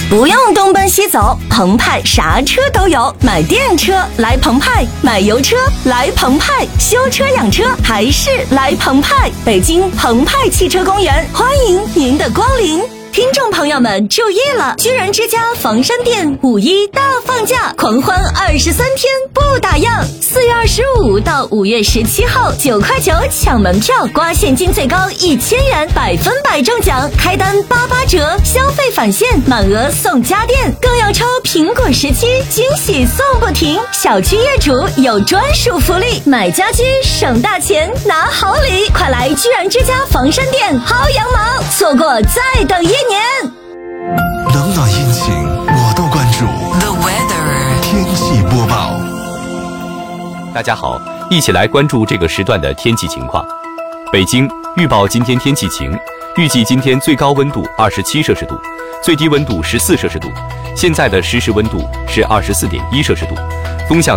不用东奔西走，澎湃啥车都有。买电车来澎湃，买油车来澎湃，修车养车还是来澎湃。北京澎湃汽车公园欢迎您的光临。听众朋友们注意了，居然之家房山店5·1大放价，狂欢23天不打烊。4月25到5月17号，9块9抢门票，刮现金最高1000元，100%中奖，开单88折，消费返现满额送家电，更要抽苹果17，惊喜送不停。小区业主有专属福利，买家居省大钱拿好礼，快来居然之家房山店薅羊毛，错过再等1年。 冷暖阴晴我都关注。 The weather 天气播报。 大家好，一起来关注这个时段的天气情况。北京预报今天天气晴，预计今天最高温度27摄氏度，最低温度14摄氏度，现在的实时温度是24.1摄氏度，风向